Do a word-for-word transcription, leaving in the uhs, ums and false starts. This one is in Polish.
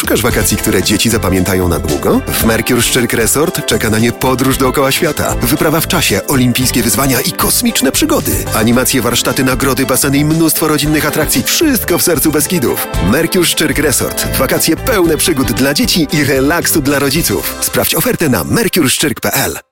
Szukasz wakacji, które dzieci zapamiętają na długo? W Mercure Szczyrk Resort czeka na nie podróż dookoła świata, wyprawa w czasie, olimpijskie wyzwania i kosmiczne przygody. Animacje, warsztaty, nagrody, baseny i mnóstwo rodzinnych atrakcji. Wszystko w sercu Beskidów. Mercure Szczyrk Resort. Wakacje pełne przygód dla dzieci i relaksu dla rodziców. Sprawdź ofertę na mercure szczyrk kropka p l.